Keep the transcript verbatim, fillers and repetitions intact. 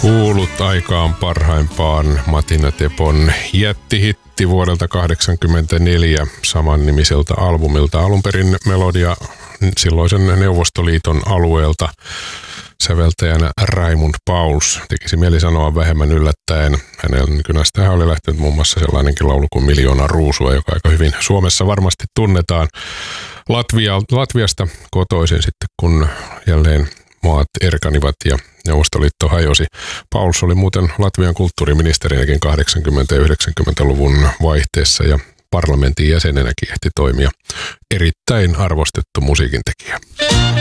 Kuulut aikaan parhaimpaan Matina Tepon jättihitti vuodelta kahdeksankymmentäneljä samannimiseltä albumilta. Alun perin melodia silloisen Neuvostoliiton alueelta säveltäjänä Raimund Pauls. Tekisi mieli sanoa vähemmän yllättäen. Hänen kynästään oli lähtenyt muun muassa sellainenkin laulu kuin Miljoona ruusua, joka aika hyvin Suomessa varmasti tunnetaan. Latvia, Latviasta kotoisin sitten, kun jälleen maat erkanivat ja Neuvostoliitto hajosi. Pauls oli muuten Latvian kulttuuriministerinäkin kahdeksankymmentä- ja yhdeksänkymmentäluvun vaihteessa ja parlamentin jäsenenäkin ehti toimia. Erittäin arvostettu musiikintekijä.